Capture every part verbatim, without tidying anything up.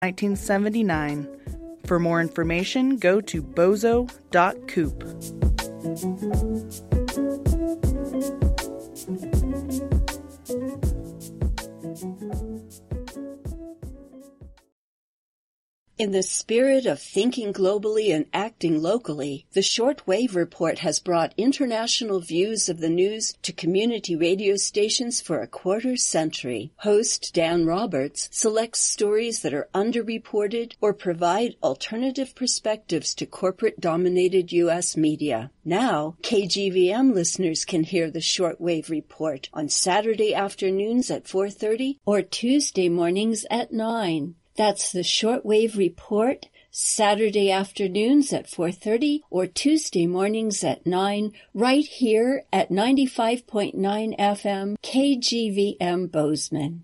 nineteen seventy-nine. For more information, go to bozo dot coop. In the spirit of thinking globally and acting locally, the Shortwave Report has brought international views of the news to community radio stations for a quarter century. Host Dan Roberts selects stories that are underreported or provide alternative perspectives to corporate-dominated U S media. Now, K G V M listeners can hear the Shortwave Report on Saturday afternoons at four thirty or Tuesday mornings at nine. That's the Shortwave Report, Saturday afternoons at four thirty or Tuesday mornings at nine, right here at ninety-five point nine F M K G V M Bozeman.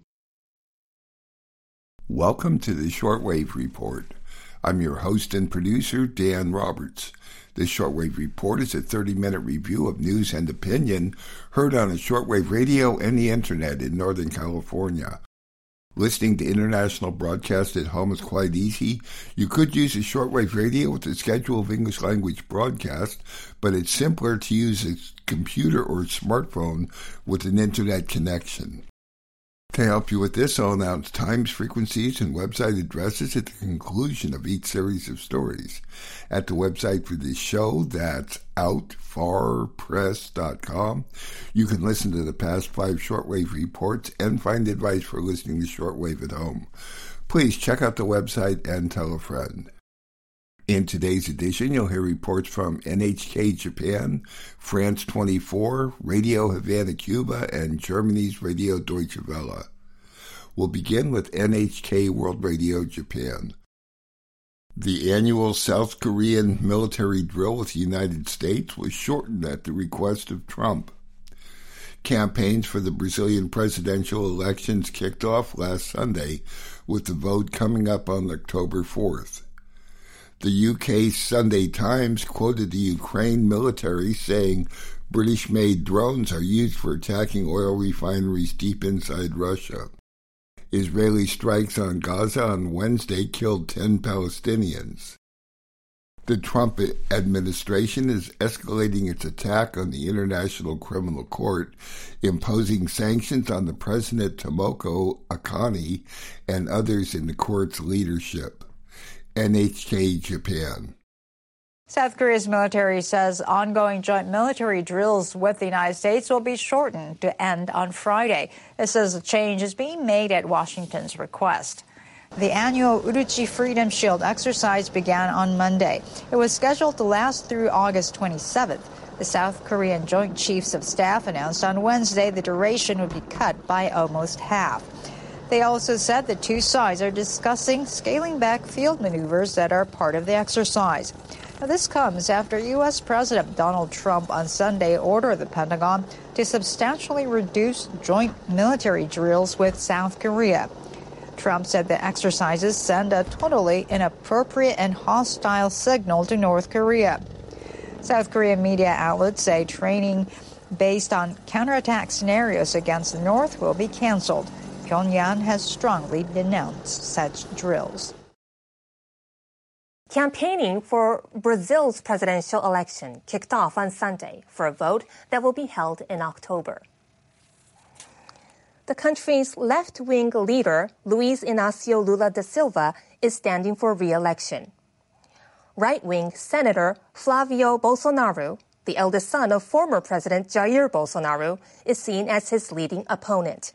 Welcome to the Shortwave Report. I'm your host and producer, Dan Roberts. This Shortwave Report is a thirty-minute review of news and opinion heard on a shortwave radio and the internet in Northern California. Listening to international broadcasts at home is quite easy. You could use a shortwave radio with a schedule of English language broadcasts, but it's simpler to use a computer or smartphone with an internet connection. To help you with this, I'll announce times, frequencies, and website addresses at the conclusion of each series of stories. At the website for this show, that's out far press dot com, you can listen to the past five shortwave reports and find advice for listening to shortwave at home. Please check out the website and tell a friend. In today's edition, you'll hear reports from N H K Japan, France twenty-four, Radio Havana Cuba, and Germany's Radio Deutsche Welle. We'll begin with N H K World Radio Japan. The annual South Korean military drill with the United States was shortened at the request of Trump. Campaigns for the Brazilian presidential elections kicked off last Sunday, with the vote coming up on October fourth. The U K Sunday Times quoted the Ukraine military saying British-made drones are used for attacking oil refineries deep inside Russia. Israeli strikes on Gaza on Wednesday killed ten Palestinians. The Trump administration is escalating its attack on the International Criminal Court, imposing sanctions on the President Tomoko Akane and others in the court's leadership. N H K Japan. South Korea's military says ongoing joint military drills with the United States will be shortened to end on Friday. It says the change is being made at Washington's request. The annual Uruchi Freedom Shield exercise began on Monday. It was scheduled to last through August twenty-seventh. The South Korean Joint Chiefs of Staff announced on Wednesday the duration would be cut by almost half. They also said the two sides are discussing scaling back field maneuvers that are part of the exercise. Now, this comes after U S President Donald Trump on Sunday ordered the Pentagon to substantially reduce joint military drills with South Korea. Trump said the exercises send a totally inappropriate and hostile signal to North Korea. South Korean media outlets say training based on counterattack scenarios against the North will be canceled. Pyongyang has strongly denounced such drills. Campaigning for Brazil's presidential election kicked off on Sunday for a vote that will be held in October. The country's left-wing leader, Luiz Inácio Lula da Silva, is standing for re-election. Right-wing Senator Flavio Bolsonaro, the eldest son of former President Jair Bolsonaro, is seen as his leading opponent.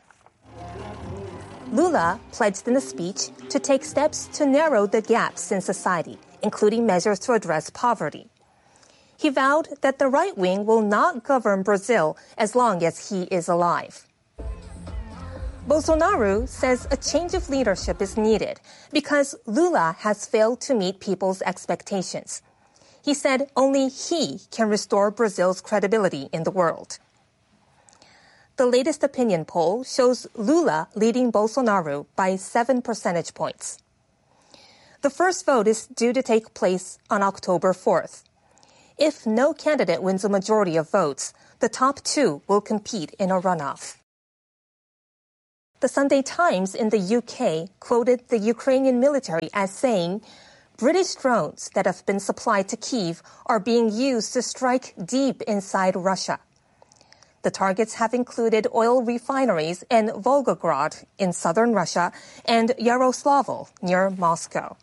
Lula pledged in a speech to take steps to narrow the gaps in society, including measures to address poverty. He vowed that the right wing will not govern Brazil as long as he is alive. Bolsonaro says a change of leadership is needed because Lula has failed to meet people's expectations. He said only he can restore Brazil's credibility in the world. The latest opinion poll shows Lula leading Bolsonaro by seven percentage points. The first vote is due to take place on October fourth. If no candidate wins a majority of votes, the top two will compete in a runoff. The Sunday Times in the U K quoted the Ukrainian military as saying, British drones that have been supplied to Kyiv are being used to strike deep inside Russia. The targets have included oil refineries in Volgograd in southern Russia and Yaroslavl near Moscow.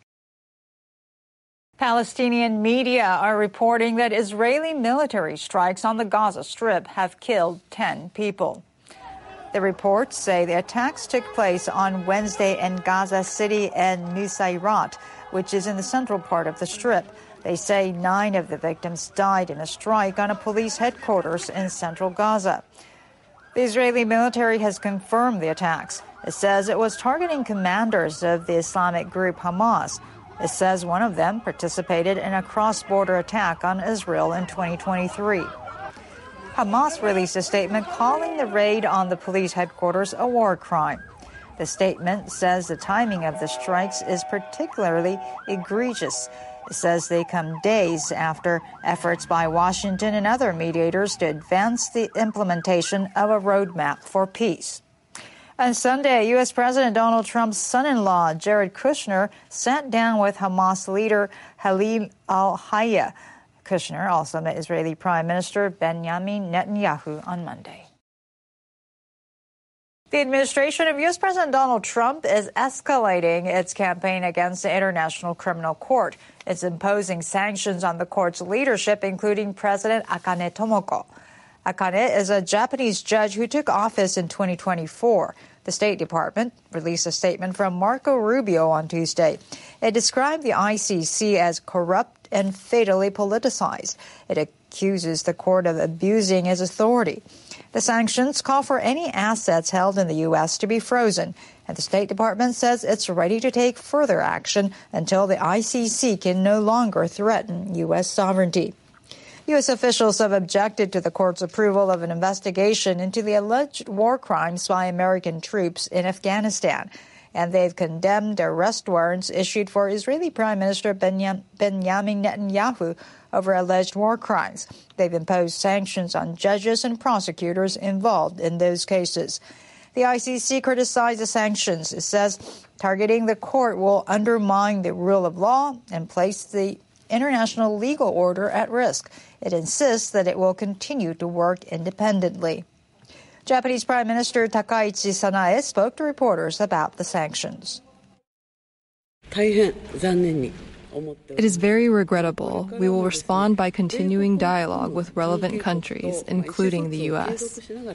Palestinian media are reporting that Israeli military strikes on the Gaza Strip have killed ten people. The reports say the attacks took place on Wednesday in Gaza City and Nusayrat, which is in the central part of the Strip. They say nine of the victims died in a strike on a police headquarters in central Gaza. The Israeli military has confirmed the attacks. It says it was targeting commanders of the Islamic group Hamas. It says one of them participated in a cross-border attack on Israel in twenty twenty-three. Hamas released a statement calling the raid on the police headquarters a war crime. The statement says the timing of the strikes is particularly egregious. It says they come days after efforts by Washington and other mediators to advance the implementation of a roadmap for peace. On Sunday, U S. President Donald Trump's son-in-law, Jared Kushner, sat down with Hamas leader Khalil al-Hayya. Kushner also met Israeli Prime Minister Benjamin Netanyahu on Monday. The administration of U S. President Donald Trump is escalating its campaign against the International Criminal Court. It's imposing sanctions on the court's leadership, including President Akane Tomoko. Akane is a Japanese judge who took office in twenty twenty-four. The State Department released a statement from Marco Rubio on Tuesday. It described the I C C as corrupt and fatally politicized. It accuses the court of abusing its authority. The sanctions call for any assets held in the U S to be frozen, and the State Department says it's ready to take further action until the I C C can no longer threaten U S sovereignty. U S officials have objected to the court's approval of an investigation into the alleged war crimes by American troops in Afghanistan, and they've condemned arrest warrants issued for Israeli Prime Minister Benjamin Netanyahu over alleged war crimes. They've imposed sanctions on judges and prosecutors involved in those cases. The I C C criticized the sanctions. It says targeting the court will undermine the rule of law and place the international legal order at risk. It insists that it will continue to work independently. Japanese Prime Minister Takaichi Sanae spoke to reporters about the sanctions. It is very regrettable. We will respond by continuing dialogue with relevant countries, including the U S.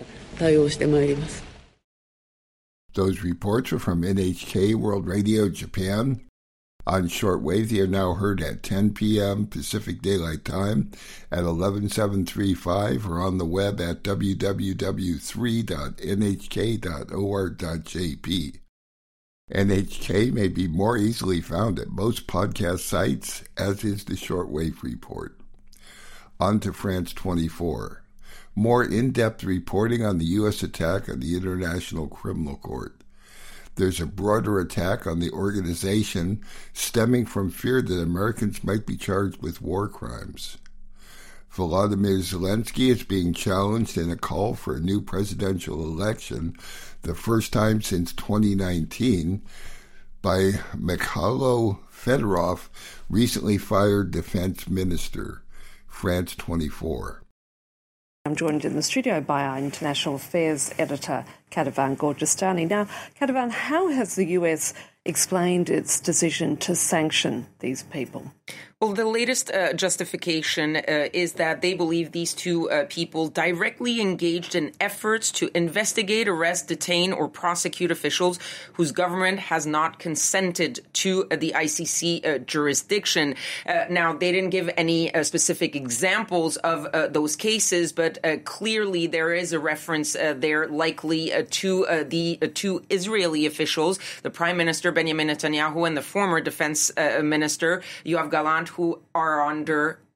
Those reports are from N H K World Radio Japan. On shortwave, they are now heard at ten p.m. Pacific Daylight Time at eleven seven thirty-five or on the web at w w w three dot n h k dot org dot j p. N H K may be more easily found at most podcast sites, as is the Shortwave Report. On to France twenty-four. More in-depth reporting on the U S attack on the International Criminal Court. There's a broader attack on the organization stemming from fear that Americans might be charged with war crimes. Volodymyr Zelensky is being challenged in a call for a new presidential election, the first time since twenty nineteen, by Mikhailo Fedorov, recently fired defense minister. France twenty-four. I'm joined in the studio by our international affairs editor, Katavan Gorgestani. Now, Katavan, how has the U S explained its decision to sanction these people? Well, the latest uh, justification uh, is that they believe these two uh, people directly engaged in efforts to investigate, arrest, detain, or prosecute officials whose government has not consented to uh, the I C C uh, jurisdiction. Uh, now, they didn't give any uh, specific examples of uh, those cases, but uh, clearly there is a reference uh, there likely uh, to uh, the uh, two Israeli officials, the Prime Minister Benjamin Netanyahu and the former Defense uh, Minister Yoav Gallant, who are under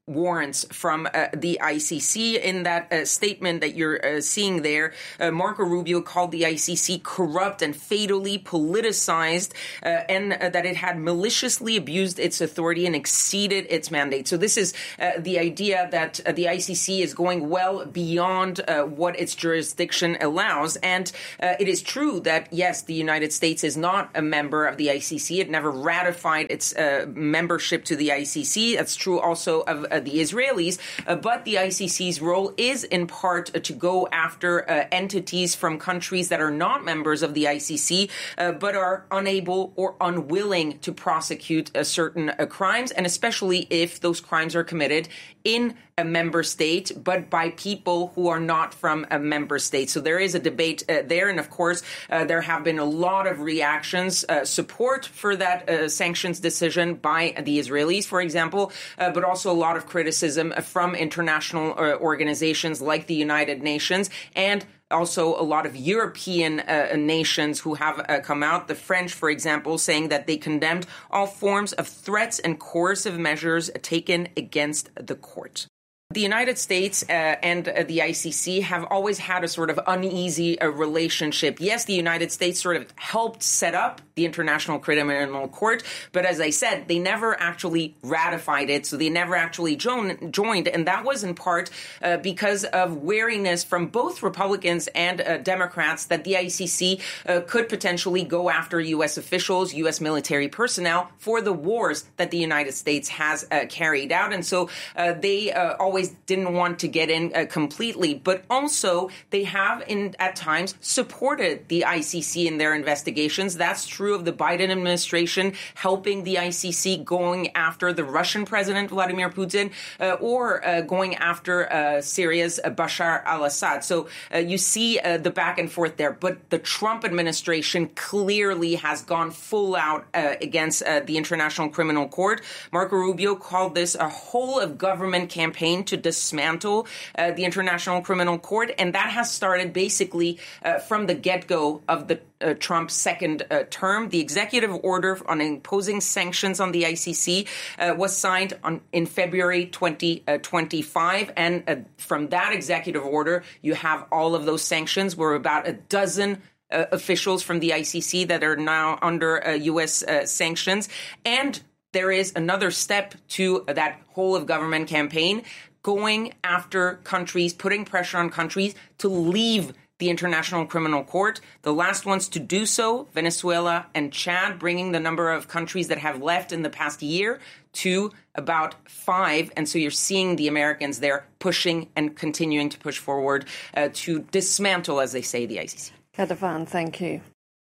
warrants from uh, the I C C. In that uh, statement that you're uh, seeing there, uh, Marco Rubio called the I C C corrupt and fatally politicized, uh, and uh, that it had maliciously abused its authority and exceeded its mandate. So this is uh, the idea that uh, the I C C is going well beyond uh, what its jurisdiction allows. And uh, it is true that, yes, the United States is not a member of the I C C. It never ratified its uh, membership to the I C C. That's true also of uh, the Israelis, uh, but the I C C's role is in part uh, to go after uh, entities from countries that are not members of the I C C, uh, but are unable or unwilling to prosecute uh, certain uh, crimes, and especially if those crimes are committed in a member state, but by people who are not from a member state. So there is a debate uh, there. And of course, uh, there have been a lot of reactions, uh, support for that uh, sanctions decision by the Israelis, for example, uh, but also a lot of criticism from international uh, organizations like the United Nations, and also a lot of European uh, nations who have uh, come out. The French, for example, saying that they condemned all forms of threats and coercive measures taken against the court. The United States uh, and uh, the I C C have always had a sort of uneasy uh, relationship. Yes, the United States sort of helped set up the International Criminal Court, but as I said, they never actually ratified it, so they never actually join, joined, and that was in part uh, because of wariness from both Republicans and uh, Democrats that the I C C uh, could potentially go after U S officials, U S military personnel for the wars that the United States has uh, carried out, and so uh, they uh, always didn't want to get in uh, completely, but also they have in at times supported the I C C in their investigations. That's true of the Biden administration helping the I C C going after the Russian President Vladimir Putin uh, or uh, going after uh, Syria's uh, Bashar al-Assad. So uh, you see uh, the back and forth there, but the Trump administration clearly has gone full out uh, against uh, the International Criminal Court. Marco Rubio called this a whole of government campaign to dismantle uh, the International Criminal Court. And that has started basically uh, from the get-go of the uh, Trump second uh, term. The executive order on imposing sanctions on the I C C uh, was signed on in February twenty twenty-five. And uh, from that executive order, you have all of those sanctions. We're about a dozen uh, officials from the I C C that are now under uh, U S uh, sanctions. And there is another step to that whole of government campaign, going after countries, putting pressure on countries to leave the International Criminal Court. The last ones to do so, Venezuela and Chad, bringing the number of countries that have left in the past year to about five. And so you're seeing the Americans there pushing and continuing to push forward uh, to dismantle, as they say, the I C C. Kadavan, thank you.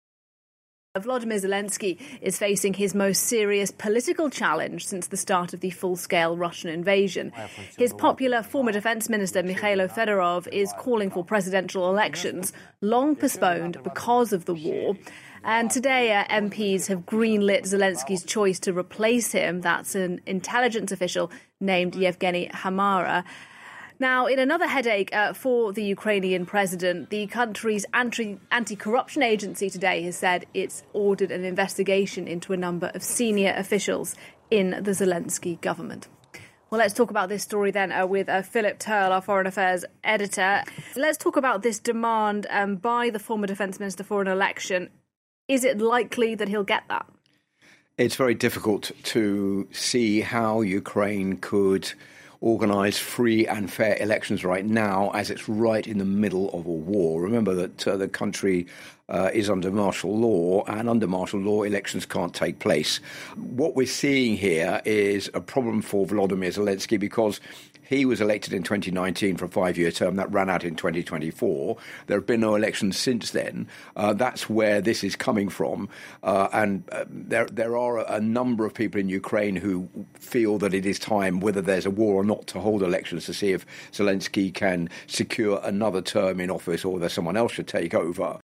Volodymyr Zelensky is facing his most serious political challenge since the start of the full-scale Russian invasion. His popular former defence minister Mikhailo Fedorov is calling for presidential elections, long postponed because of the war. And today, uh, M Ps have greenlit Zelensky's choice to replace him. That's an intelligence official named Yevgeny Hamara. Now, in another headache uh, for the Ukrainian president, the country's anti- anti-corruption agency today has said it's ordered an investigation into a number of senior officials in the Zelensky government. Well, let's talk about this story then uh, with uh, Philip Turle, our Foreign Affairs editor. Let's talk about this demand um, by the former defence minister for an election. Is it likely that he'll get that? It's very difficult to see how Ukraine could organise free and fair elections right now, as it's right in the middle of a war. Remember that uh, the country uh, is under martial law, and under martial law, elections can't take place. What we're seeing here is a problem for Volodymyr Zelensky, because he was elected in twenty nineteen for a five-year term that ran out in twenty twenty-four. There have been no elections since then. Uh, that's where this is coming from. Uh, and uh, there there are a number of people in Ukraine who feel that it is time, whether there's a war or not, to hold elections to see if Zelensky can secure another term in office or whether someone else should take over.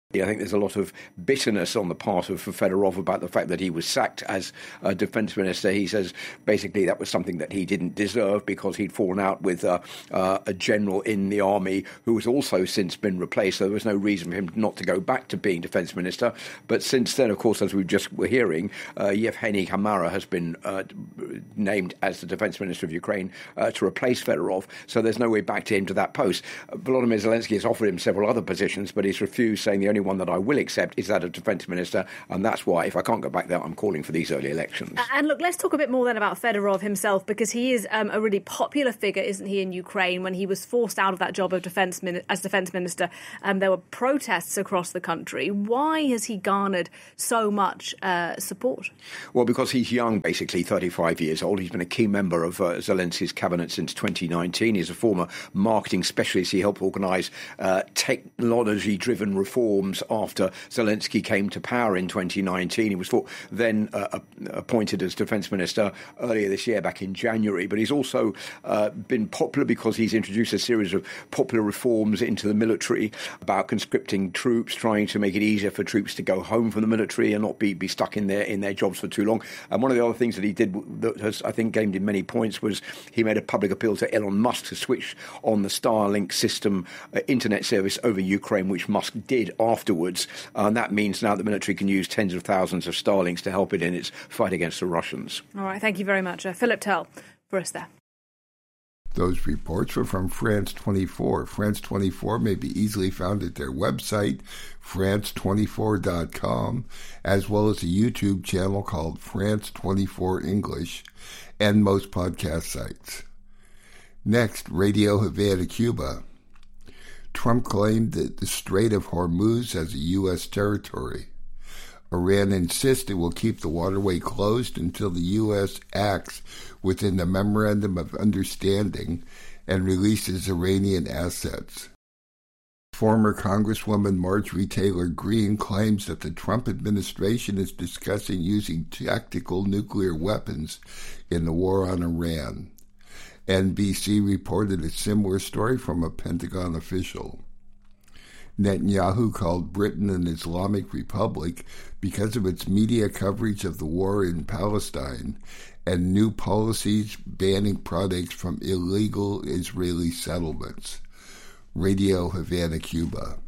I think there's a lot of bitterness on the part of Fedorov about the fact that he was sacked as a defense minister. He says basically that was something that he didn't deserve because he'd fallen out with uh, uh, a general in the army who has also since been replaced. So there was no reason for him not to go back to being defense minister. But since then, of course, as we just were hearing, uh, Yevgeny Kamara has been uh, named as the defense minister of Ukraine uh, to replace Fedorov. So there's no way back to him to that post. Uh, Volodymyr Zelensky has offered him several other positions, but he's refused, saying the only one that I will accept is that of defence minister, and that's why, if I can't go back there, I'm calling for these early elections. And look, let's talk a bit more then about Fedorov himself, because he is um, a really popular figure, isn't he, in Ukraine? When he was forced out of that job of defence min- as defence minister, um, there were protests across the country. Why has he garnered so much uh, support? Well, because he's young, basically thirty-five years old. He's been a key member of uh, Zelensky's cabinet since twenty nineteen. He's a former marketing specialist. He helped organise uh, technology-driven reforms after Zelensky came to power in twenty nineteen. He was for, then uh, appointed as defence minister earlier this year, back in January. But he's also uh, been popular because he's introduced a series of popular reforms into the military about conscripting troops, trying to make it easier for troops to go home from the military and not be, be stuck in their in their jobs for too long. And one of the other things that he did that has, I think, gained him many points was he made a public appeal to Elon Musk to switch on the Starlink system uh, internet service over Ukraine, which Musk did afterwards. Uh, and that means now the military can use tens of thousands of Starlinks to help it in its fight against the Russians. All right, thank you very much. Uh, Philip Tell for us there. Those reports were from France twenty-four. France twenty-four may be easily found at their website, France twenty-four dot com, as well as a YouTube channel called France twenty-four English, and most podcast sites. Next, Radio Havana, Cuba. Trump claimed that the Strait of Hormuz as a U S territory. Iran insists it will keep the waterway closed until the U S acts within the Memorandum of Understanding and releases Iranian assets. Former Congresswoman Marjorie Taylor Greene claims that the Trump administration is discussing using tactical nuclear weapons in the war on Iran. N B C reported a similar story from a Pentagon official. Netanyahu called Britain an Islamic Republic because of its media coverage of the war in Palestine and new policies banning products from illegal Israeli settlements. Radio Havana, Cuba.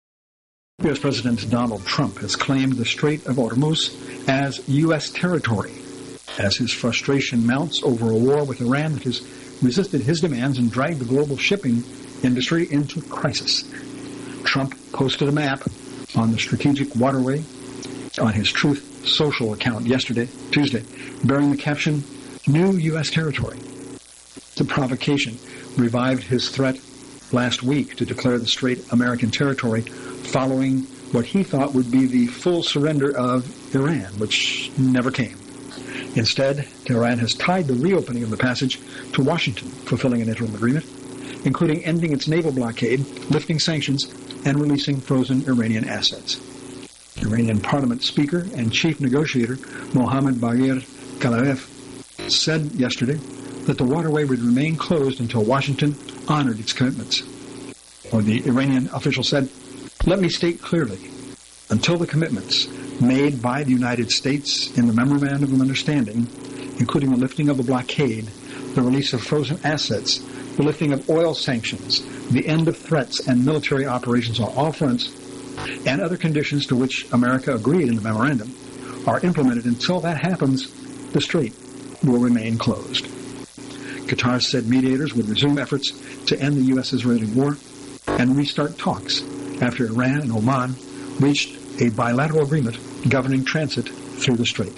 U S. President Donald Trump has claimed the Strait of Hormuz as U S territory as his frustration mounts over a war with Iran that has resisted his demands and dragged the global shipping industry into crisis. Trump posted a map on the strategic waterway on his Truth Social account yesterday, Tuesday, bearing the caption, New U S Territory. The provocation revived his threat last week to declare the Strait American territory following what he thought would be the full surrender of Iran, which never came. Instead, Tehran has tied the reopening of the passage to Washington, fulfilling an interim agreement, including ending its naval blockade, lifting sanctions, and releasing frozen Iranian assets. Iranian Parliament Speaker and Chief Negotiator Mohammad Bagher Khalilzad said yesterday that the waterway would remain closed until Washington honored its commitments. Or the Iranian official said, "Let me state clearly, until the commitments made by the United States in the Memorandum of Understanding, including the lifting of the blockade, the release of frozen assets, the lifting of oil sanctions, the end of threats and military operations on all fronts, and other conditions to which America agreed in the memorandum, are implemented. Until that happens, the strait will remain closed." Qatar said mediators would resume efforts to end the U S Israeli war and restart talks after Iran and Oman reached a bilateral agreement governing transit through the strait.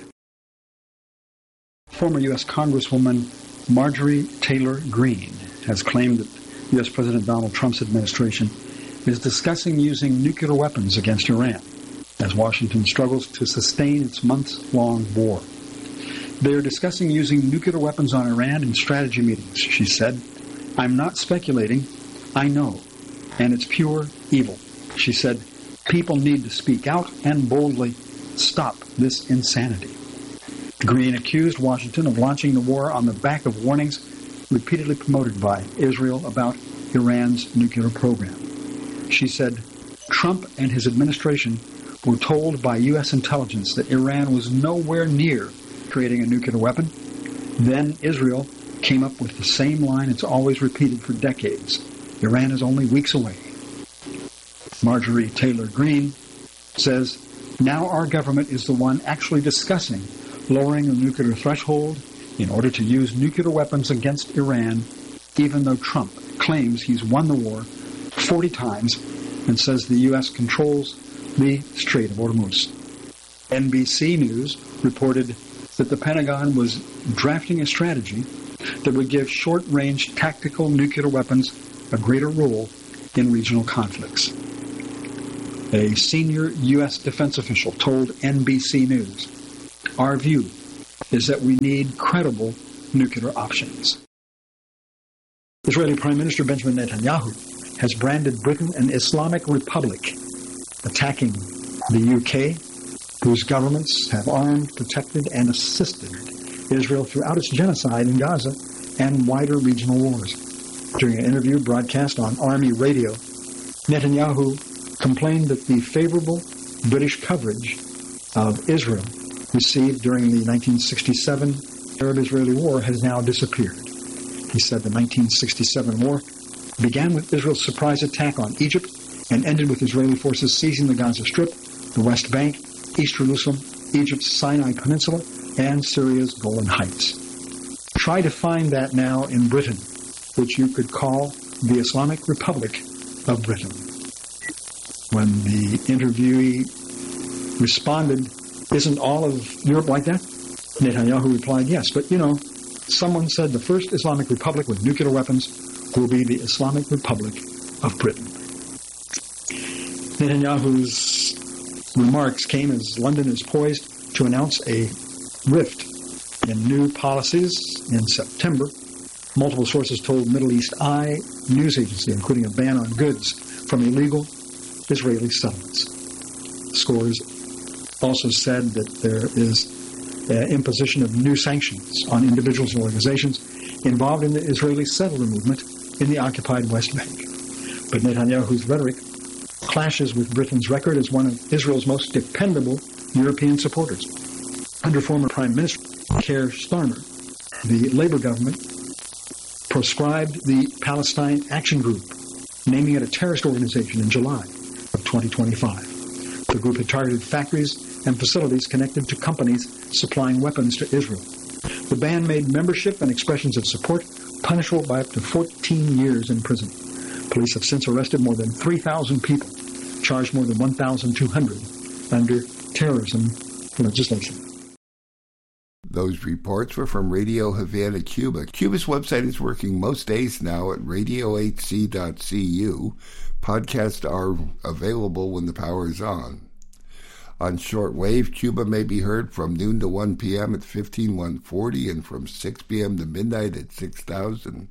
Former U S Congresswoman Marjorie Taylor Greene has claimed that U S President Donald Trump's administration is discussing using nuclear weapons against Iran as Washington struggles to sustain its months-long war. They are discussing using nuclear weapons on Iran in strategy meetings, she said. "I'm not speculating. I know. And it's pure evil." She said, "People need to speak out and boldly stop this insanity." Greene accused Washington of launching the war on the back of warnings repeatedly promoted by Israel about Iran's nuclear program. She said, Trump and his administration were told by U S intelligence that Iran was nowhere near creating a nuclear weapon. Then Israel came up with the same line it's always repeated for decades. Iran is only weeks away. Marjorie Taylor Greene says, now our government is the one actually discussing lowering the nuclear threshold in order to use nuclear weapons against Iran, even though Trump claims he's won the war forty times and says the U S controls the Strait of Hormuz. N B C News reported that the Pentagon was drafting a strategy that would give short-range tactical nuclear weapons a greater role in regional conflicts. A senior U S defense official told N B C News, our view is that we need credible nuclear options. Israeli Prime Minister Benjamin Netanyahu has branded Britain an Islamic republic, attacking the U K, whose governments have armed, protected, and assisted Israel throughout its genocide in Gaza and wider regional wars. During an interview broadcast on Army radio, Netanyahu complained that the favorable British coverage of Israel received during the nineteen sixty-seven Arab-Israeli War has now disappeared. He said the nineteen sixty-seven war began with Israel's surprise attack on Egypt and ended with Israeli forces seizing the Gaza Strip, the West Bank, East Jerusalem, Egypt's Sinai Peninsula, and Syria's Golan Heights. Try to find that now in Britain, which you could call the Islamic Republic of Britain. When the interviewee responded, isn't all of Europe like that? Netanyahu replied, yes, but you know, someone said the first Islamic Republic with nuclear weapons will be the Islamic Republic of Britain. Netanyahu's remarks came as London is poised to announce a rift in new policies in September. Multiple sources told Middle East Eye news agency, including a ban on goods from illegal Israeli settlements. Scores also said that there is uh, imposition of new sanctions on individuals and organizations involved in the Israeli settler movement in the occupied West Bank. But Netanyahu's rhetoric clashes with Britain's record as one of Israel's most dependable European supporters. Under former Prime Minister Keir Starmer, the Labour government proscribed the Palestine Action Group, naming it a terrorist organization in July of twenty twenty-five. The group had targeted factories and facilities connected to companies supplying weapons to Israel. The ban made membership and expressions of support punishable by up to fourteen years in prison. Police have since arrested more than three thousand people, charged more than one thousand two hundred under terrorism legislation. Those reports were from Radio Havana, Cuba. Cuba's website is working most days now at radio h c dot c u. Podcasts are available when the power is on. On shortwave, Cuba may be heard from noon to one p.m. at fifteen one forty and from six p.m. to midnight at six thousand.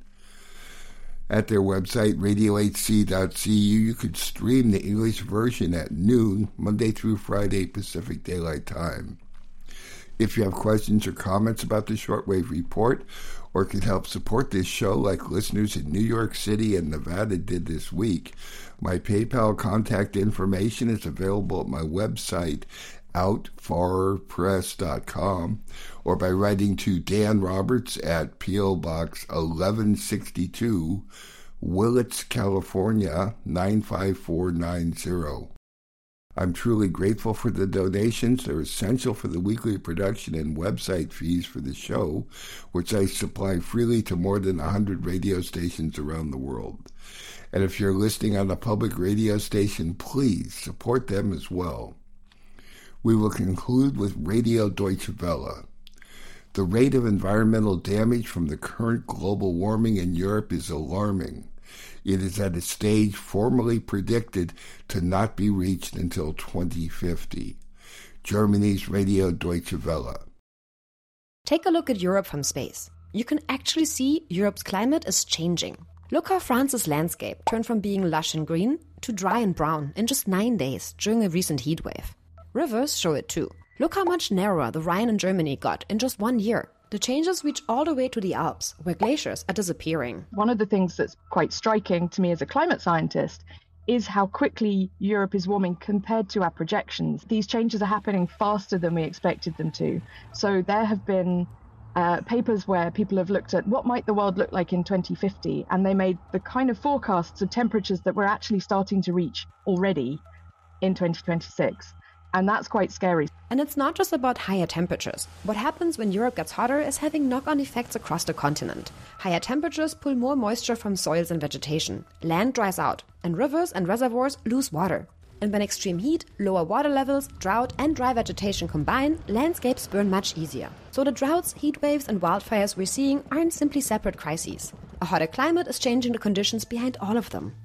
At their website, radio h c dot c u, you could stream the English version at noon, Monday through Friday, Pacific Daylight Time. If you have questions or comments about the Shortwave Report, or can help support this show like listeners in New York City and Nevada did this week, my PayPal contact information is available at my website, out far press dot com, or by writing to Dan Roberts at P O. Box eleven sixty-two, Willits, California, nine five four nine zero. I'm truly grateful for the donations. They're essential for the weekly production and website fees for the show, which I supply freely to more than one hundred radio stations around the world. And if you're listening on a public radio station, please support them as well. We will conclude with Radio Deutsche Welle. The rate of environmental damage from the current global warming in Europe is alarming. It is at a stage formerly predicted to not be reached until twenty fifty. Germany's Radio Deutsche Welle. Take a look at Europe from space. You can actually see Europe's climate is changing. Look how France's landscape turned from being lush and green to dry and brown in just nine days during a recent heat wave. Rivers show it too. Look how much narrower the Rhine in Germany got in just one year. The changes reach all the way to the Alps, where glaciers are disappearing. One of the things that's quite striking to me as a climate scientist is how quickly Europe is warming compared to our projections. These changes are happening faster than we expected them to. So there have been uh, papers where people have looked at what might the world look like in twenty fifty, and they made the kind of forecasts of temperatures that we're actually starting to reach already in twenty twenty-six. And that's quite scary. And it's not just about higher temperatures. What happens when Europe gets hotter is having knock-on effects across the continent. Higher temperatures pull more moisture from soils and vegetation. Land dries out, and rivers and reservoirs lose water. And when extreme heat, lower water levels, drought and dry vegetation combine, landscapes burn much easier. So the droughts, heat waves and wildfires we're seeing aren't simply separate crises. A hotter climate is changing the conditions behind all of them.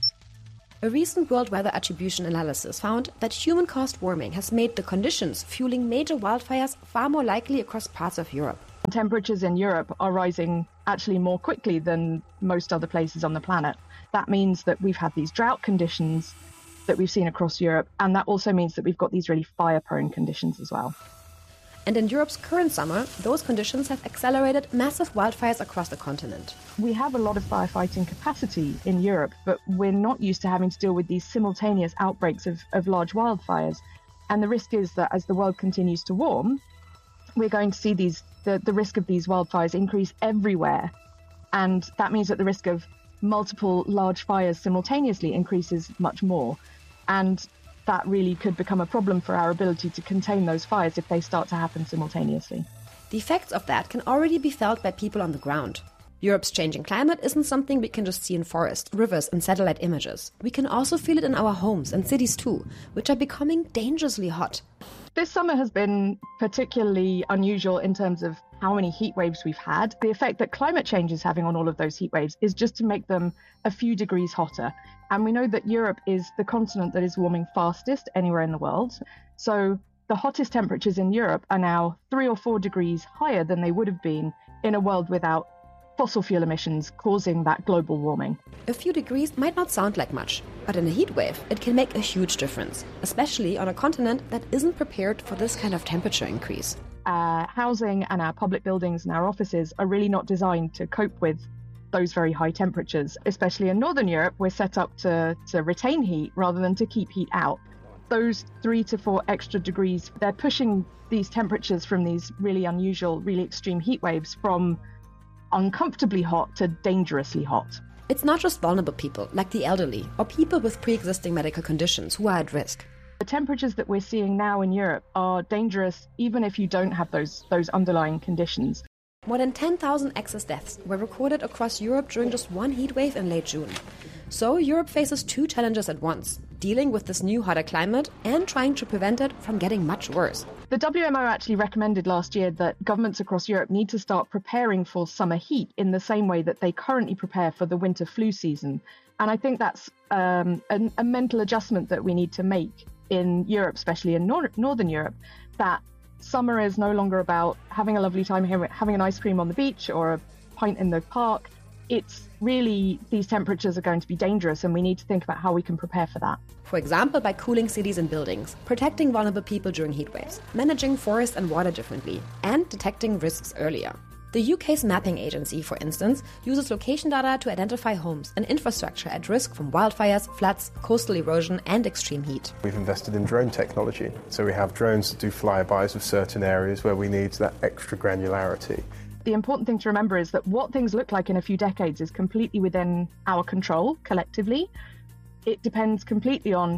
A recent World Weather Attribution analysis found that human-caused warming has made the conditions fueling major wildfires far more likely across parts of Europe. Temperatures in Europe are rising actually more quickly than most other places on the planet. That means that we've had these drought conditions that we've seen across Europe, and that also means that we've got these really fire-prone conditions as well. And in Europe's current summer, those conditions have accelerated massive wildfires across the continent. We have a lot of firefighting capacity in Europe, but we're not used to having to deal with these simultaneous outbreaks of, of large wildfires. And the risk is that as the world continues to warm, we're going to see these the, the risk of these wildfires increase everywhere. And that means that the risk of multiple large fires simultaneously increases much more. And that really could become a problem for our ability to contain those fires if they start to happen simultaneously. The effects of that can already be felt by people on the ground. Europe's changing climate isn't something we can just see in forests, rivers and satellite images. We can also feel it in our homes and cities too, which are becoming dangerously hot. This summer has been particularly unusual in terms of how many heat waves we've had. The effect that climate change is having on all of those heat waves is just to make them a few degrees hotter. And we know that Europe is the continent that is warming fastest anywhere in the world. So the hottest temperatures in Europe are now three or four degrees higher than they would have been in a world without fossil fuel emissions causing that global warming. A few degrees might not sound like much, but in a heat wave, it can make a huge difference, especially on a continent that isn't prepared for this kind of temperature increase. Our housing and our public buildings and our offices are really not designed to cope with those very high temperatures. Especially in Northern Europe, we're set up to, to retain heat rather than to keep heat out. Those three to four extra degrees, they're pushing these temperatures from these really unusual, really extreme heat waves from uncomfortably hot to dangerously hot. It's not just vulnerable people, like the elderly, or people with pre-existing medical conditions who are at risk. The temperatures that we're seeing now in Europe are dangerous even if you don't have those, those underlying conditions. More than ten thousand excess deaths were recorded across Europe during just one heat wave in late June. So Europe faces two challenges at once, dealing with this new hotter climate and trying to prevent it from getting much worse. The W M O actually recommended last year that governments across Europe need to start preparing for summer heat in the same way that they currently prepare for the winter flu season. And I think that's um, a, a mental adjustment that we need to make in Europe, especially in nor- Northern Europe, that summer is no longer about having a lovely time here, having an ice cream on the beach or a pint in the park. It's really, these temperatures are going to be dangerous and we need to think about how we can prepare for that. For example, by cooling cities and buildings, protecting vulnerable people during heat waves, managing forest and water differently, and detecting risks earlier. The U K's mapping agency, for instance, uses location data to identify homes and infrastructure at risk from wildfires, floods, coastal erosion and extreme heat. We've invested in drone technology, so we have drones that do flybys of certain areas where we need that extra granularity. The important thing to remember is that what things look like in a few decades is completely within our control collectively. It depends completely on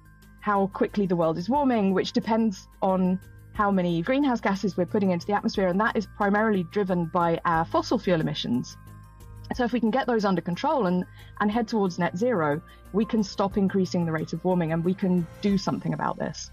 how quickly the world is warming, which depends on how many greenhouse gases we're putting into the atmosphere, and that is primarily driven by our fossil fuel emissions. So if we can get those under control and, and head towards net zero, we can stop increasing the rate of warming and we can do something about this.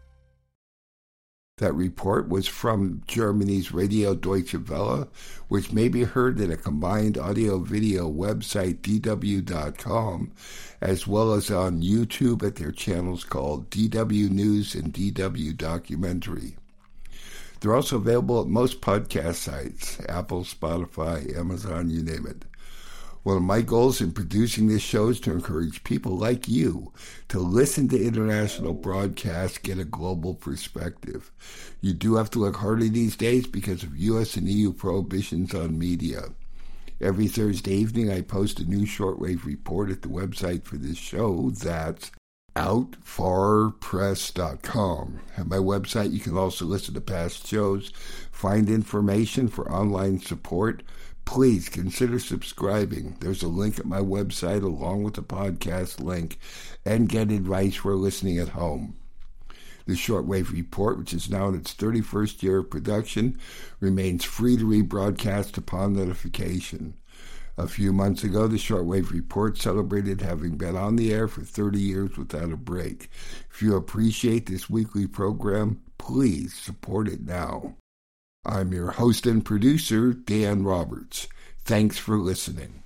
That report was from Germany's Radio Deutsche Welle, which may be heard at a combined audio-video website, D W dot com, as well as on YouTube at their channels called D W News and D W Documentary. They're also available at most podcast sites, Apple, Spotify, Amazon, you name it. One of my goals in producing this show is to encourage people like you to listen to international broadcasts, get a global perspective. You do have to look harder these days because of U S and E U prohibitions on media. Every Thursday evening, I post a new shortwave report at the website for this show. That's out far press dot com. At my website, you can also listen to past shows, find information for online support. Please consider subscribing. There's a link at my website along with the podcast link, and get advice for listening at home. The Shortwave Report, which is now in its thirty-first year of production, remains free to rebroadcast upon notification. A few months ago, the Shortwave Report celebrated having been on the air for thirty years without a break. If you appreciate this weekly program, please support it now. I'm your host and producer, Dan Roberts. Thanks for listening.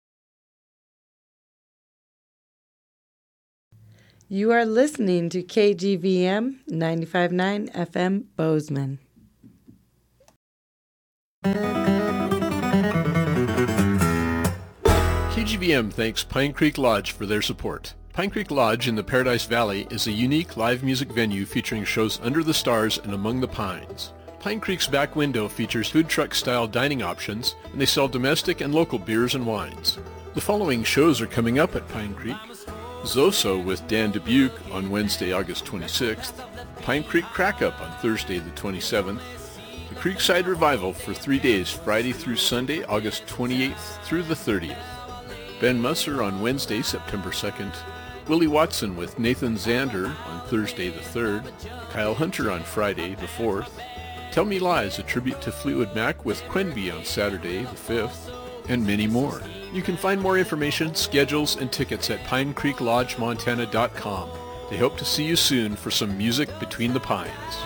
You are listening to K G V M ninety-five point nine F M Bozeman. K G V M thanks Pine Creek Lodge for their support. Pine Creek Lodge in the Paradise Valley is a unique live music venue featuring shows under the stars and among the pines. Pine Creek's back window features food truck-style dining options, and they sell domestic and local beers and wines. The following shows are coming up at Pine Creek. Zoso with Dan Dubuque on Wednesday, August twenty-sixth. Pine Creek Crack-Up on Thursday the twenty-seventh. The Creekside Revival for three days, Friday through Sunday, August twenty-eighth through the thirtieth. Ben Musser on Wednesday, September second. Willie Watson with Nathan Zander on Thursday the third. Kyle Hunter on Friday the fourth. Tell Me Lies, a tribute to Fleetwood Mac with Quenby on Saturday the fifth. And many more. You can find more information, schedules, and tickets at pine creek lodge montana dot com. They hope to see you soon for some music between the pines.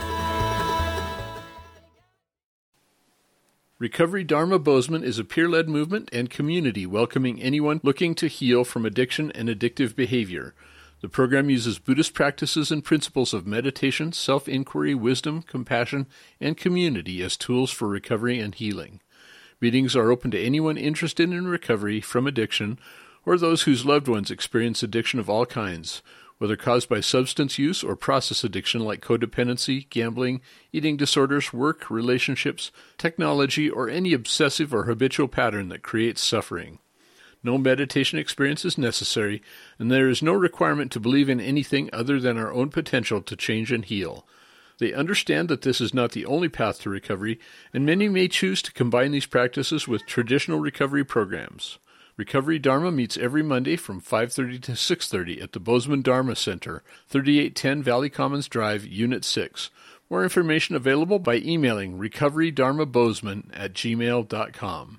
Recovery Dharma Bozeman is a peer-led movement and community welcoming anyone looking to heal from addiction and addictive behavior. The program uses Buddhist practices and principles of meditation, self-inquiry, wisdom, compassion, and community as tools for recovery and healing. Meetings are open to anyone interested in recovery from addiction or those whose loved ones experience addiction of all kinds, whether caused by substance use or process addiction like codependency, gambling, eating disorders, work, relationships, technology, or any obsessive or habitual pattern that creates suffering. No meditation experience is necessary, and there is no requirement to believe in anything other than our own potential to change and heal. They understand that this is not the only path to recovery, and many may choose to combine these practices with traditional recovery programs. Recovery Dharma meets every Monday from five thirty to six thirty at the Bozeman Dharma Center, thirty-eight ten Valley Commons Drive, Unit six. More information available by emailing recoverydharmabozeman at gmail dot com.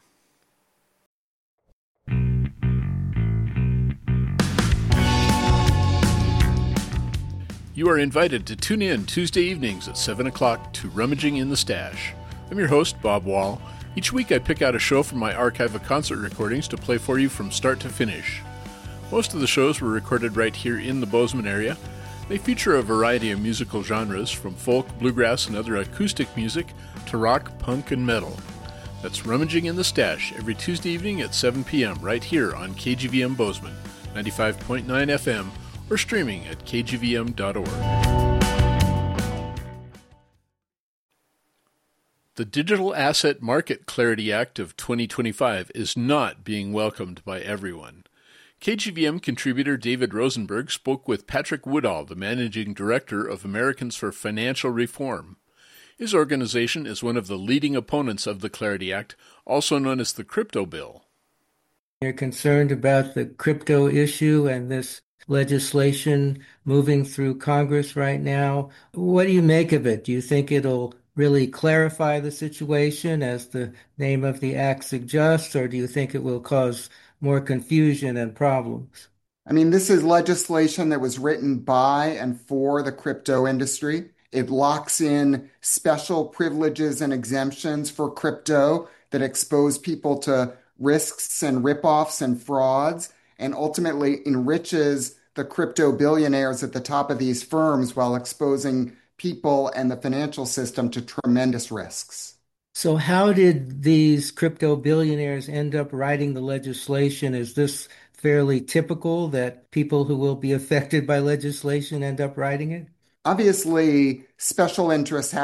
You are invited to tune in Tuesday evenings at seven o'clock to Rummaging in the Stash. I'm your host, Bob Wall. Each week I pick out a show from my archive of concert recordings to play for you from start to finish. Most of the shows were recorded right here in the Bozeman area. They feature a variety of musical genres, from folk, bluegrass, and other acoustic music to rock, punk, and metal. That's Rummaging in the Stash every Tuesday evening at seven p.m. right here on K G V M Bozeman, ninety-five point nine F M, or streaming at k g v m dot org. The Digital Asset Market Clarity Act of twenty twenty-five is not being welcomed by everyone. K G V M contributor David Rosenberg spoke with Patrick Woodall, the managing director of Americans for Financial Reform. His organization is one of the leading opponents of the Clarity Act, also known as the Crypto Bill. You're concerned about the crypto issue and this legislation moving through Congress right now. What do you make of it? Do you think it'll really clarify the situation, as the name of the act suggests, or do you think it will cause more confusion and problems? I mean, this is legislation that was written by and for the crypto industry. It locks in special privileges and exemptions for crypto that expose people to risks and ripoffs and frauds, and ultimately enriches the crypto billionaires at the top of these firms while exposing people and the financial system to tremendous risks. So how did these crypto billionaires end up writing the legislation? Is this fairly typical that people who will be affected by legislation end up writing it? Obviously, special interests have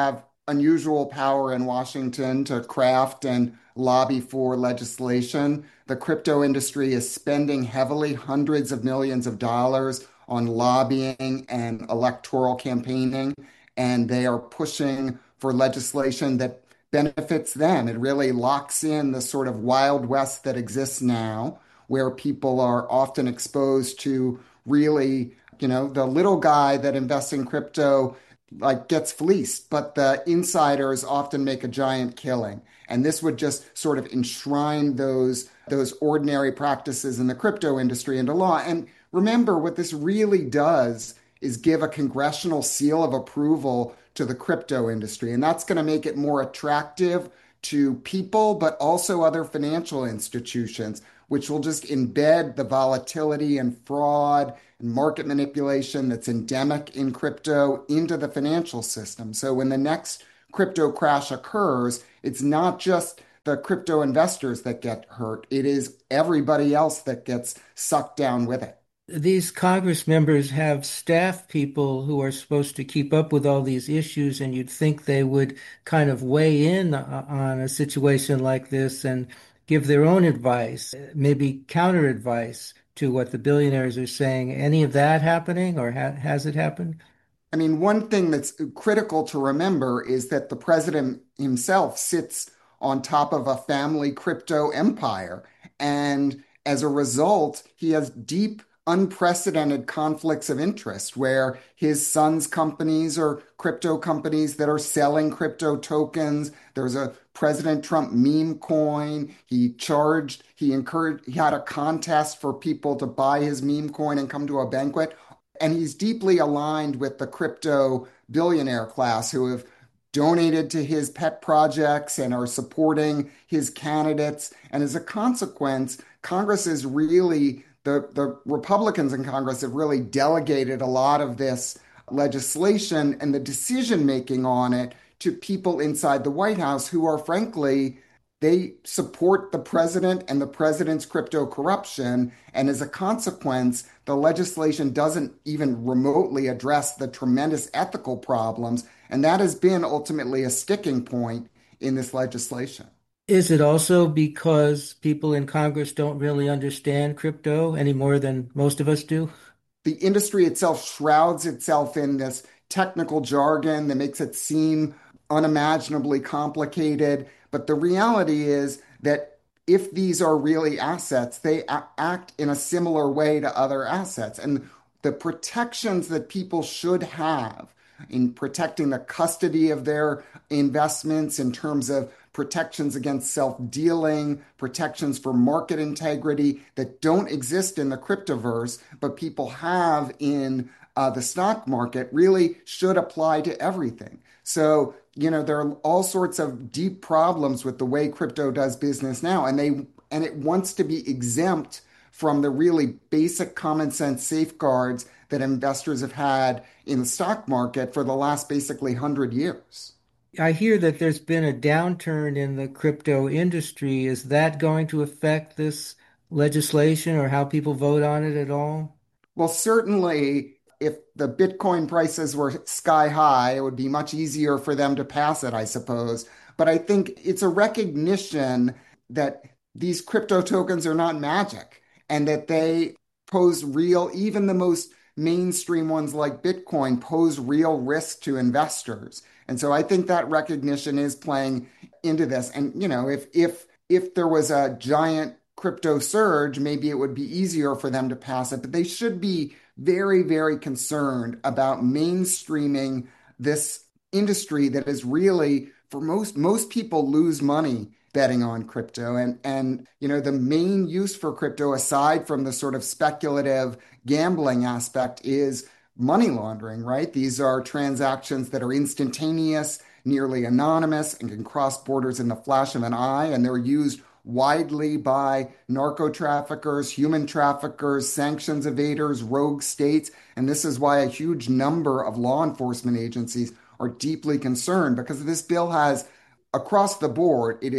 unusual power in Washington to craft and lobby for legislation. The crypto industry is spending heavily, hundreds of millions of dollars on lobbying and electoral campaigning, and they are pushing for legislation that benefits them. It really locks in the sort of Wild West that exists now, where people are often exposed to really, you know, the little guy that invests in crypto like gets fleeced, but the insiders often make a giant killing. And this would just sort of enshrine those, those ordinary practices in the crypto industry into law. And remember, what this really does is give a congressional seal of approval to the crypto industry. And that's going to make it more attractive to people, but also other financial institutions, which will just embed the volatility and fraud and market manipulation that's endemic in crypto into the financial system. So when the next crypto crash occurs, it's not just the crypto investors that get hurt. It is everybody else that gets sucked down with it. These Congress members have staff people who are supposed to keep up with all these issues, and you'd think they would kind of weigh in on a situation like this and give their own advice, maybe counter advice to what the billionaires are saying. Any of that happening, or ha- has it happened? I mean, one thing that's critical to remember is that the president himself sits on top of a family crypto empire. And as a result, he has deep, unprecedented conflicts of interest where his son's companies are crypto companies that are selling crypto tokens. There's a President Trump meme coin. He charged, he encouraged, he had a contest for people to buy his meme coin and come to a banquet. And he's deeply aligned with the crypto billionaire class who have donated to his pet projects and are supporting his candidates. And as a consequence, Congress is really, the, the Republicans in Congress have really delegated a lot of this legislation and the decision-making on it to people inside the White House who are, frankly, they support the president and the president's crypto corruption. And as a consequence, the legislation doesn't even remotely address the tremendous ethical problems. And that has been ultimately a sticking point in this legislation. Is it also because people in Congress don't really understand crypto any more than most of us do? The industry itself shrouds itself in this technical jargon that makes it seem unimaginably complicated. But the reality is that if these are really assets, they a- act in a similar way to other assets. And the protections that people should have in protecting the custody of their investments in terms of protections against self-dealing, protections for market integrity that don't exist in the cryptoverse, but people have in uh, the stock market really should apply to everything. So, you know, there are all sorts of deep problems with the way crypto does business now, and they and it wants to be exempt from the really basic common sense safeguards that investors have had in the stock market for the last basically one hundred years. I hear that there's been a downturn in the crypto industry. Is that going to affect this legislation or how people vote on it at all? Well, certainly, if the Bitcoin prices were sky high, it would be much easier for them to pass it, I suppose. But I think it's a recognition that these crypto tokens are not magic and that they pose real, even the most mainstream ones like Bitcoin pose real risk to investors. And so I think that recognition is playing into this. And, you know, if if if there was a giant crypto surge, maybe it would be easier for them to pass it. But they should be very, very concerned about mainstreaming this industry that is really, for most most people, lose money betting on crypto. And, and you know, the main use for crypto, aside from the sort of speculative gambling aspect, is money laundering, right? These are transactions that are instantaneous, nearly anonymous, and can cross borders in the flash of an eye, and they're used widely by narco traffickers, human traffickers, sanctions evaders, rogue states. And this is why a huge number of law enforcement agencies are deeply concerned, because this bill has, across the board, it is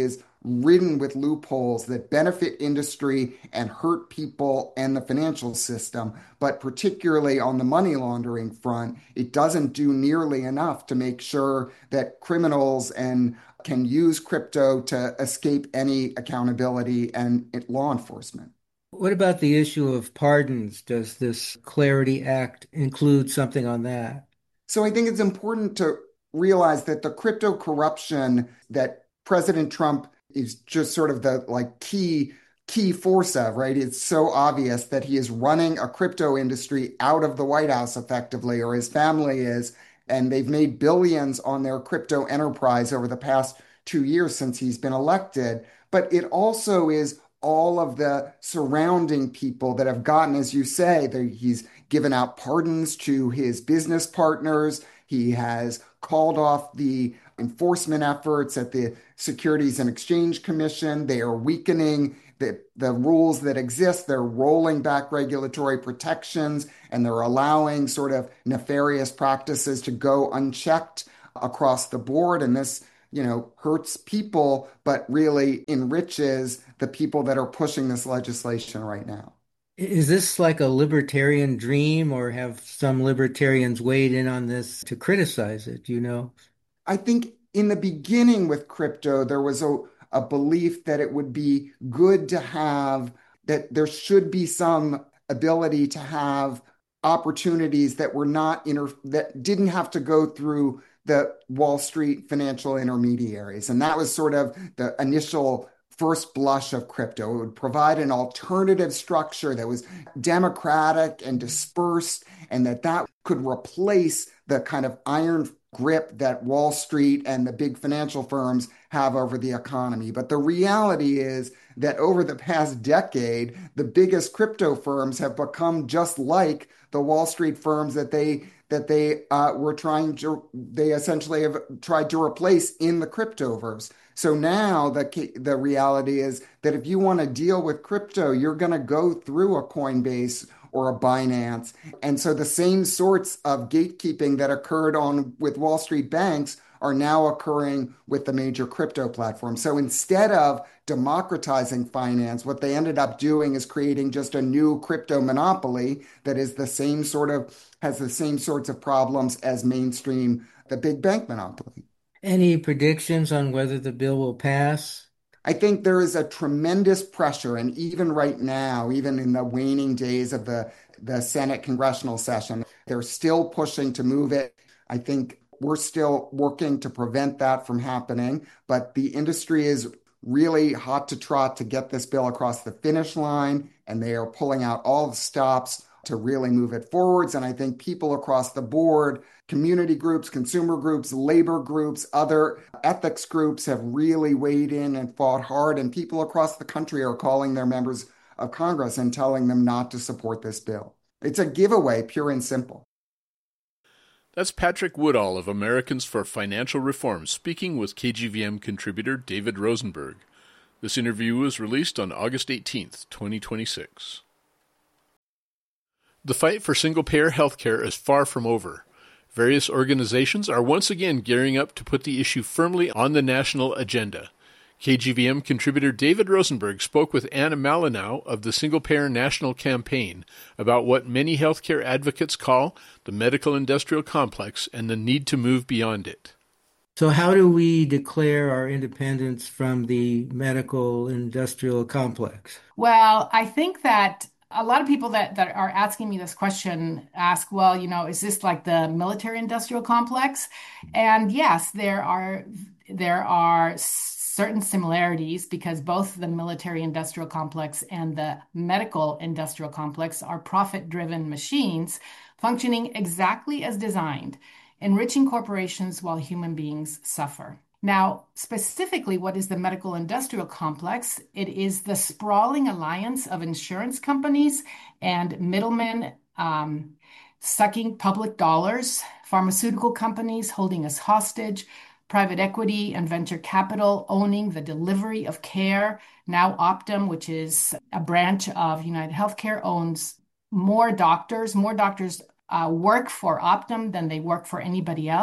ridden with loopholes that benefit industry and hurt people and the financial system. But particularly on the money laundering front, it doesn't do nearly enough to make sure that criminals and can use crypto to escape any accountability and law enforcement. What about the issue of pardons? Does this Clarity Act include something on that? So I think it's important to realize that the crypto corruption that President Trump is just sort of the like key key force of, right? It's so obvious that he is running a crypto industry out of the White House effectively, or his family is, and they've made billions on their crypto enterprise over the past two years since he's been elected. But it also is all of the surrounding people that have gotten, as you say, that he's given out pardons to his business partners. He has called off the enforcement efforts at the Securities and Exchange Commission. They are weakening the, the rules that exist. They're rolling back regulatory protections, and they're allowing sort of nefarious practices to go unchecked across the board. And this, you know, hurts people, but really enriches the people that are pushing this legislation right now. Is this like a libertarian dream, or have some libertarians weighed in on this to criticize it? Do you know? I think in the beginning with crypto, there was a, a belief that it would be good to have, that there should be some ability to have opportunities that were not, inter- that didn't have to go through the Wall Street financial intermediaries. And that was sort of the initial first blush of crypto. It would provide an alternative structure that was democratic and dispersed, and that that could replace the kind of iron grip that Wall Street and the big financial firms have over the economy. But the reality is that over the past decade, the biggest crypto firms have become just like the Wall Street firms that they that they uh, were trying to, they essentially have tried to replace in the cryptoverse. So now the the reality is that if you want to deal with crypto, you're going to go through a Coinbase or a Binance. And so the same sorts of gatekeeping that occurred on with Wall Street banks are now occurring with the major crypto platforms. So instead of democratizing finance, what they ended up doing is creating just a new crypto monopoly that is the same sort of, has the same sorts of problems as mainstream, the big bank monopoly. Any predictions on whether the bill will pass? I think there is a tremendous pressure, and even right now, even in the waning days of the, the Senate congressional session, they're still pushing to move it. I think we're still working to prevent that from happening, but the industry is really hot to trot to get this bill across the finish line, and they are pulling out all the stops to really move it forwards. And I think people across the board, community groups, consumer groups, labor groups, other ethics groups have really weighed in and fought hard. And people across the country are calling their members of Congress and telling them not to support this bill. It's a giveaway, pure and simple. That's Patrick Woodall of Americans for Financial Reform speaking with K G V M contributor David Rosenberg. This interview was released on August eighteenth, twenty twenty-six. The fight for single-payer health care is far from over. Various organizations are once again gearing up to put the issue firmly on the national agenda. K G V M contributor David Rosenberg spoke with Anna Malinow of the Single Payer National Campaign about what many healthcare advocates call the medical industrial complex and the need to move beyond it. So how do we declare our independence from the medical industrial complex? Well, I think that a lot of people that, that are asking me this question ask, well, you know, is this like the military industrial complex? And yes, there are there are certain similarities because both the military industrial complex and the medical industrial complex are profit-driven machines functioning exactly as designed, enriching corporations while human beings suffer. Now, specifically, what is the medical industrial complex? It is the sprawling alliance of insurance companies and middlemen um, sucking public dollars, pharmaceutical companies holding us hostage, private equity and venture capital owning the delivery of care. Now Optum, which is a branch of United Healthcare, owns more doctors. More doctors uh, work for Optum than they work for anybody else.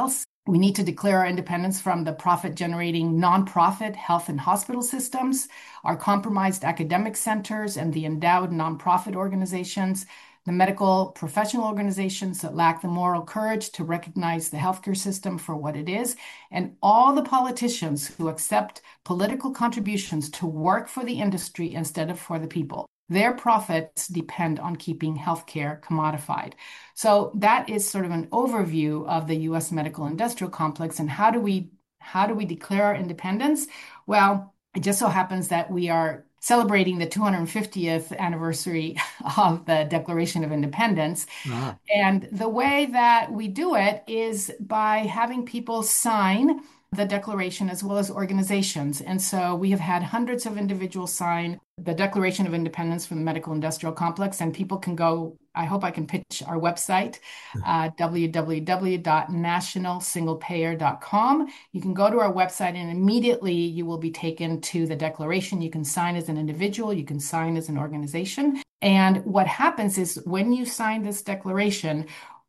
We need to declare our independence from the profit-generating nonprofit health and hospital systems, our compromised academic centers, and the endowed nonprofit organizations, the medical professional organizations that lack the moral courage to recognize the healthcare system for what it is, and all the politicians who accept political contributions to work for the industry instead of for the people. Their profits depend on keeping healthcare commodified. So that is sort of an overview of the U S medical industrial complex. And how do we how do we declare our independence? Well, it just so happens that we are celebrating the two hundred fiftieth anniversary of the Declaration of Independence. Ah. And the way that we do it is by having people sign the Declaration as well as organizations. And so we have had hundreds of individuals sign the Declaration of Independence from the medical industrial complex, and people can go, I hope I can pitch our website, uh, w w w dot national single payer dot com. You can go to our website and immediately you will be taken to the declaration. You can sign as an individual, you can sign as an organization. And what happens is when you sign this declaration,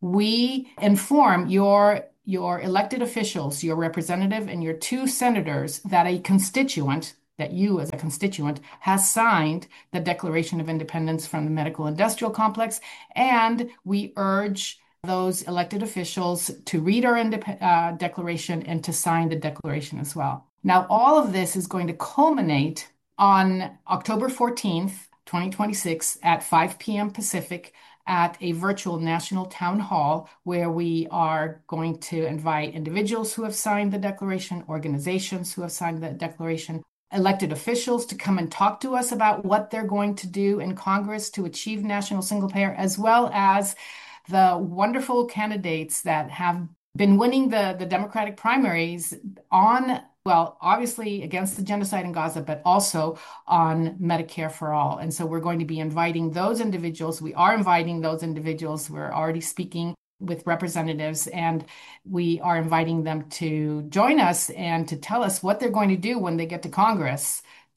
we inform your your elected officials, your representative and your two senators that a constituent, that you as a constituent, has signed the Declaration of Independence from the medical industrial complex. And we urge those elected officials to read our indep- uh, declaration and to sign the declaration as well. Now, all of this is going to culminate on October fourteenth, twenty twenty-six at five p.m. Pacific at a virtual national town hall where we are going to invite individuals who have signed the declaration, organizations who have signed the declaration, elected officials to come and talk to us about what they're going to do in Congress to achieve national single payer, as well as the wonderful candidates that have been winning the, the Democratic primaries on, well, obviously against the genocide in Gaza, but also on Medicare for all. And so we're going to be inviting those individuals. We are inviting those individuals. We're already speaking with representatives, and we are inviting them to join us and to tell us what they're going to do when they get to Congress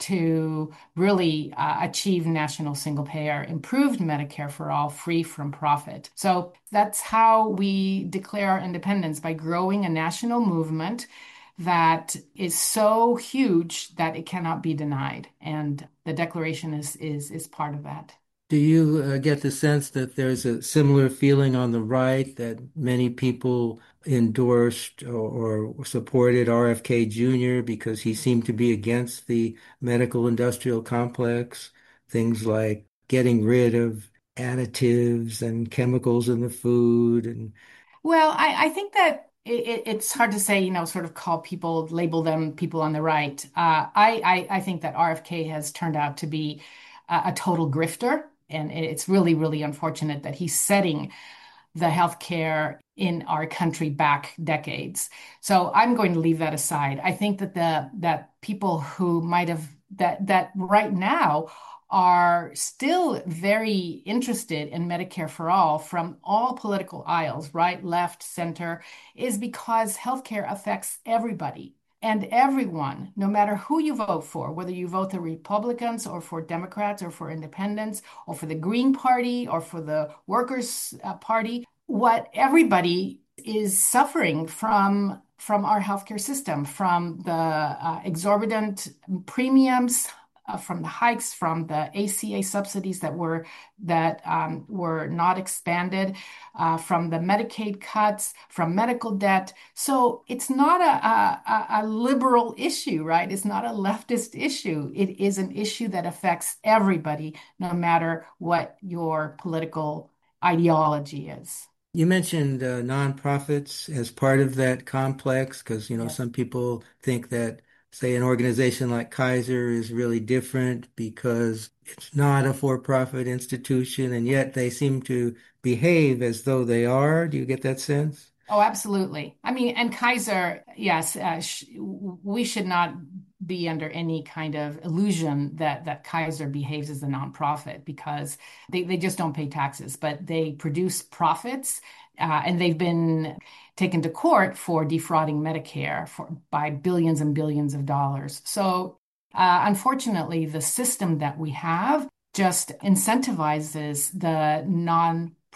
to really uh, achieve national single payer, improved Medicare for all, free from profit. So that's how we declare our independence, by growing a national movement that is so huge that it cannot be denied. And the Declaration is is is part of that. Do you uh, get the sense that there's a similar feeling on the right, that many people endorsed or, or supported R F K Junior because he seemed to be against the medical industrial complex, things like getting rid of additives and chemicals in the food? And Well, I, I think that it, it's hard to say, you know, sort of call people, label them people on the right. Uh, I, I, I think that R F K has turned out to be a, a total grifter. And it's really, really unfortunate that he's setting the healthcare in our country back decades. So I'm going to leave that aside. I think that the that people who might have that that right now are still very interested in Medicare for all from all political aisles, right, left, center, is because healthcare affects everybody. And everyone, no matter who you vote for, whether you vote the Republicans or for Democrats or for independents or for the Green Party or for the Workers' Party, what everybody is suffering from from our healthcare system, from the uh, exorbitant premiums, uh, from the hikes, from the A C A subsidies that were that um, were not expanded, uh, from the Medicaid cuts, from medical debt. So it's not a, a, a liberal issue, right? It's not a leftist issue. It is an issue that affects everybody, no matter what your political ideology is. You mentioned uh, nonprofits as part of that complex, because, you know, yes. Some people think that, say, an organization like Kaiser is really different because it's not a for-profit institution, and yet they seem to behave as though they are. Do you get that sense? Oh, absolutely. I mean, and Kaiser, yes, uh, sh- we should not be under any kind of illusion that that Kaiser behaves as a nonprofit, because they, they just don't pay taxes, but they produce profits, uh, and they've been taken to court for defrauding Medicare for by billions and billions of dollars. So uh, unfortunately, the system that we have just incentivizes the non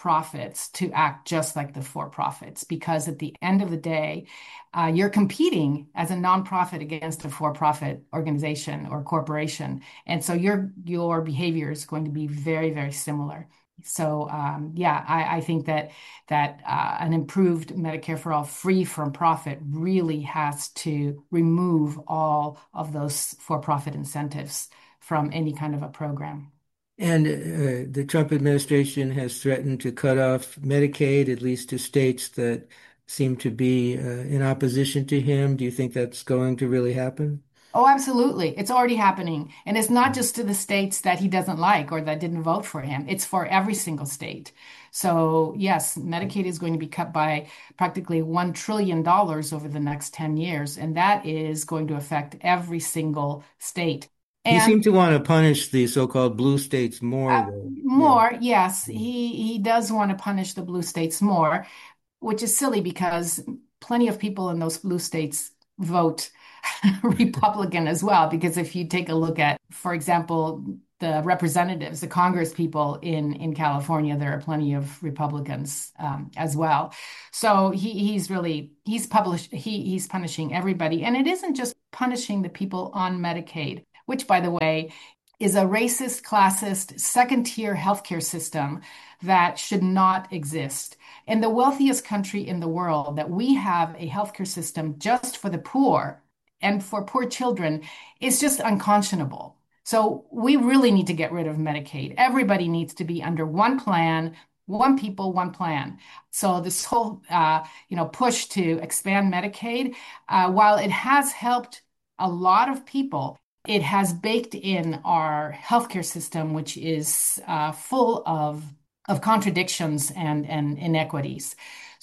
profits to act just like the for-profits, because at the end of the day, uh, you're competing as a nonprofit against a for-profit organization or corporation. And so your your behavior is going to be very, very similar. So um, yeah, I, I think that that uh, an improved Medicare for All free from profit really has to remove all of those for-profit incentives from any kind of a program. And uh, the Trump administration has threatened to cut off Medicaid, at least to states that seem to be uh, in opposition to him. Do you think that's going to really happen? Oh, absolutely. It's already happening. And it's not just to the states that he doesn't like or that didn't vote for him. It's for every single state. So yes, Medicaid is going to be cut by practically one trillion dollars over the next ten years. And that is going to affect every single state. And he seemed to want to punish the so-called blue states more, uh, though. More, yeah. Yes. He, he does want to punish the blue states more, which is silly because plenty of people in those blue states vote Republican as well. Because if you take a look at, for example, the representatives, the Congress people in, in California, there are plenty of Republicans um, as well. So he, he's really, he's published, he, he's punishing everybody. And it isn't just punishing the people on Medicaid, which, by the way, is a racist, classist, second-tier healthcare system that should not exist. In the wealthiest country in the world, that we have a healthcare system just for the poor and for poor children is just unconscionable. So we really need to get rid of Medicaid. Everybody needs to be under one plan, one people, one plan. So this whole, uh, you know, push to expand Medicaid, uh, while it has helped a lot of people, it has baked in our healthcare system, which is uh, full of of contradictions and, and inequities.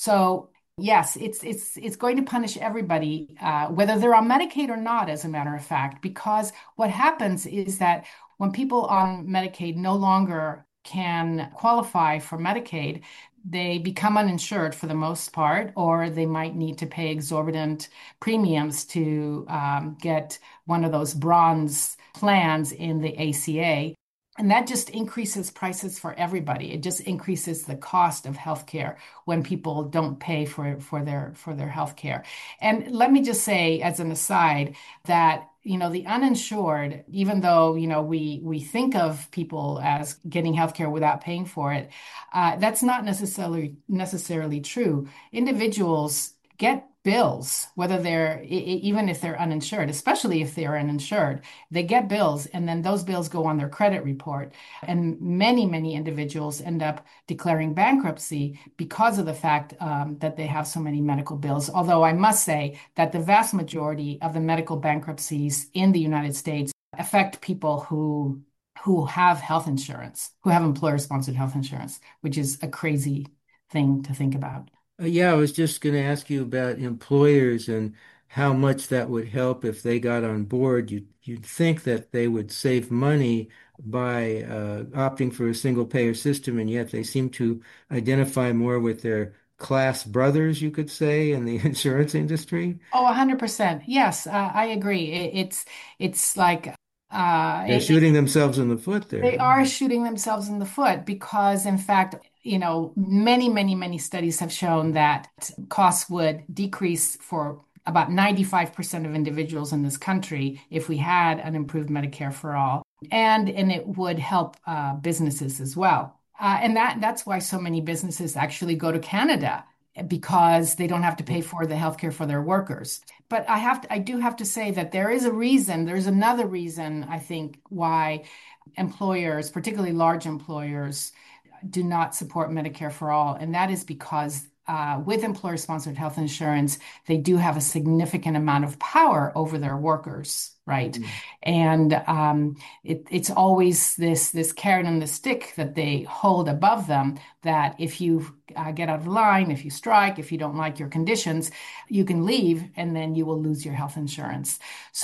So yes, it's it's it's going to punish everybody, uh, whether they're on Medicaid or not, as a matter of fact, because what happens is that when people on Medicaid no longer can qualify for Medicaid, they become uninsured for the most part, or they might need to pay exorbitant premiums to um, get one of those bronze plans in the A C A. And that just increases prices for everybody. It just increases the cost of healthcare when people don't pay for, for their for their healthcare. And let me just say, as an aside, that you know the uninsured, even though you know we we think of people as getting healthcare without paying for it, uh, that's not necessarily necessarily true. Individuals get bills, whether they're, even if they're uninsured, especially if they're uninsured, they get bills, and then those bills go on their credit report. And many, many individuals end up declaring bankruptcy because of the fact um, that they have so many medical bills. Although I must say that the vast majority of the medical bankruptcies in the United States affect people who who have health insurance, who have employer-sponsored health insurance, which is a crazy thing to think about. Uh, yeah, I was just going to ask you about employers and how much that would help if they got on board. You'd, you'd think that they would save money by uh, opting for a single-payer system, and yet they seem to identify more with their class brothers, you could say, in the insurance industry. Oh, one hundred percent. Yes, uh, I agree. It, it's it's like... Uh, They're it, shooting themselves in the foot there. They are shooting themselves in the foot because, in fact, you know, many, many, many studies have shown that costs would decrease for about ninety-five percent of individuals in this country if we had an improved Medicare for all. And, and it would help uh, businesses as well. Uh, and that that's why so many businesses actually go to Canada, because they don't have to pay for the healthcare for their workers. But I have to, I do have to say that there is a reason, there's another reason, I think, why employers, particularly large employers, do not support Medicare for all. And that is because uh, with employer-sponsored health insurance, they do have a significant amount of power over their workers, right? Mm-hmm. And um, it, it's always this, this carrot and the stick that they hold above them, that if you uh, get out of line, if you strike, if you don't like your conditions, you can leave and then you will lose your health insurance.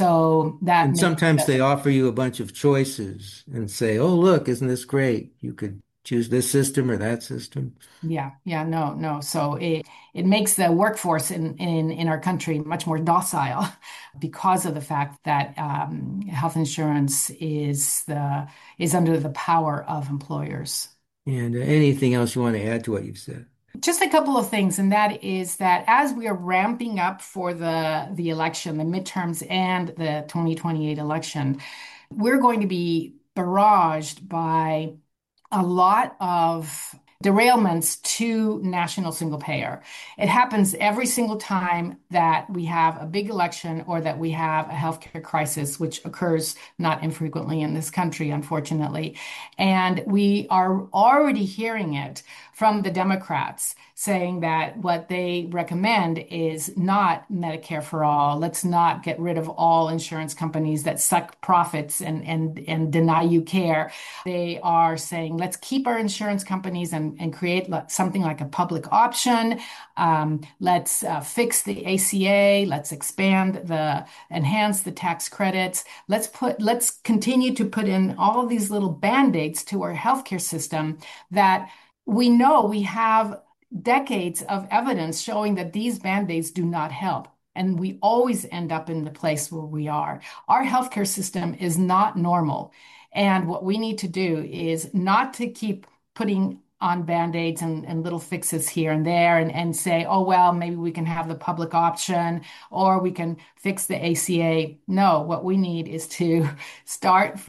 So that And sometimes makes- they offer you a bunch of choices and say, oh, look, isn't this great? You could choose this system or that system. Yeah, yeah, no, no. So it it makes the workforce in, in, in our country much more docile because of the fact that um, health insurance is the is under the power of employers. And uh, anything else you want to add to what you've said? Just a couple of things, and that is that as we are ramping up for the, the election, the midterms and the twenty twenty-eight election, we're going to be barraged by a lot of derailments to national single payer. It happens every single time that we have a big election or that we have a healthcare crisis, which occurs not infrequently in this country, unfortunately. And we are already hearing it from the Democrats saying that what they recommend is not Medicare for all. Let's not get rid of all insurance companies that suck profits and, and, and deny you care. They are saying, let's keep our insurance companies and, and create something like a public option. Um, let's uh, fix the A C A. Let's expand the, enhance the tax credits. Let's put, let's continue to put in all of these little band-aids to our healthcare system that we know we have decades of evidence showing that these band-aids do not help. And we always end up in the place where we are. Our healthcare system is not normal. And what we need to do is not to keep putting on band-aids and, and little fixes here and there and, and say, oh, well, maybe we can have the public option or we can fix the A C A. No, what we need is to start